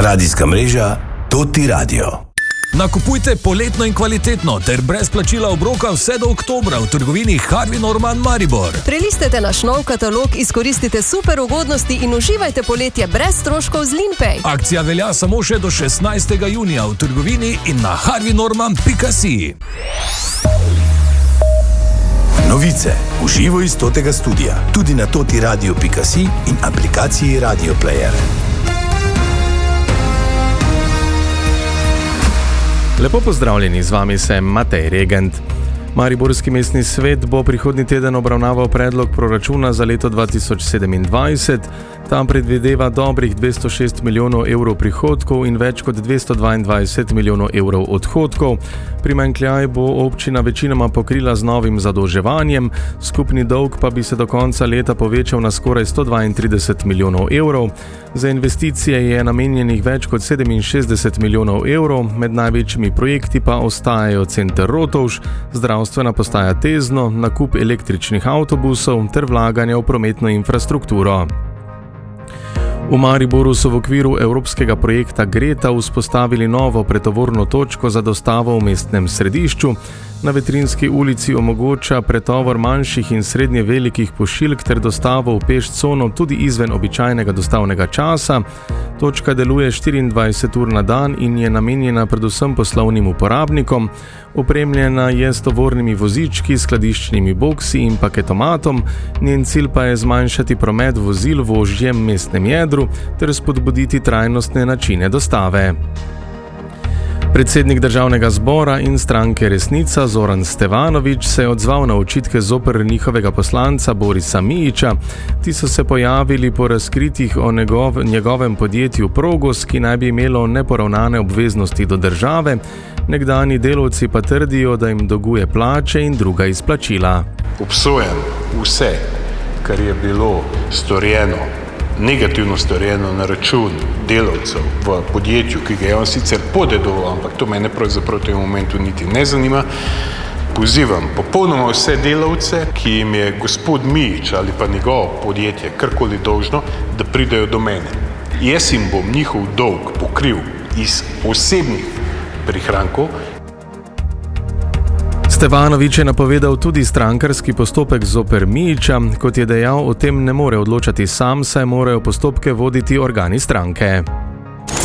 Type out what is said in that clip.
Radijska mreža Toti Radio. Nakupujte poletno in kvalitetno ter brez plačila obroka vse do oktobra v trgovini Harvey Norman Maribor. Prelistite naš nov katalog, izkoristite super ugodnosti in uživajte poletje brez stroškov z Linpay. Akcija velja samo še do 16. junija v trgovini in na harveynorman.si. Novice v živo iz Totega studia, tudi na totiradio.si in aplikaciji Radio Player. Lepo pozdravljeni, z vami sem Matej Regent. Mariborski mestni svet bo prihodnji teden obravnaval predlog proračuna za leto 2027. Tam predvideva dobrih 206 milijonov evrov prihodkov in več kot 222 milijonov evrov odhodkov. Primanjkljaj bo občina večinoma pokrila z novim zadolževanjem, skupni dolg pa bi se do konca leta povečal na skoraj 132 milijonov evrov. Za investicije je namenjenih več kot 67 milijonov evrov, med največjimi projekti pa ostajajo center Rotovž, zdravstvena postaja Tezno, nakup električnih avtobusov ter vlaganje v prometno infrastrukturo. V Mariboru so v okviru evropskega projekta Greta vzpostavili novo pretovorno točko za dostavo v mestnem središču. Na Vetrinski ulici omogoča pretovor manjših in srednje velikih pošiljk ter dostavo v peš cono tudi izven običajnega dostavnega časa. Točka deluje 24 ur na dan in je namenjena predvsem poslovnim uporabnikom. Opremljena je s tovornimi vozički, skladiščnimi boksi in paketomatom. Njen cilj pa je zmanjšati promet vozil v ožjem mestnem jedru ter spodbuditi trajnostne načine dostave. Predsednik državnega zbora in stranke Resnica Zoran Stevanović se je odzval na očitke zoper njihovega poslanca Borisa Mijića. Ti so se pojavili po razkritjih o njegovem podjetju Progos, ki naj bi imelo neporavnane obveznosti do države. Nekdani delavci pa trdijo, da jim dolguje plače in druga izplačila. Obsojam vse, kar je bilo storjeno, negativno storjeno na račun delavcev v podjetju, ki ga je on sicer podedoval, ampak to mene pravzaprav v tem momentu niti ne zanima. Pozivam popolnoma vse delavce, ki jim je gospod Mijić ali pa njegovo podjetje karkoli dolžno, da pridejo do mene. Jaz jim bom njihov dolg pokril iz osebnih prihrankov. Stevanović je napovedal tudi strankarski postopek zoper Mijića. Kot je dejal, o tem ne more odločati sam, saj morajo postopke voditi organi stranke.